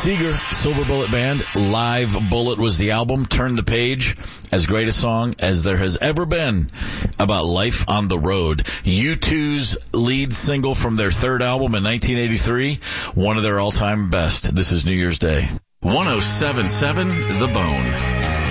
Seeger, Silver Bullet Band, Live Bullet was the album. Turn the Page, as great a song as there has ever been about life on the road. U2's lead single from their third album in 1983, one of their all-time best. This is New Year's Day. 107.7 The Bone.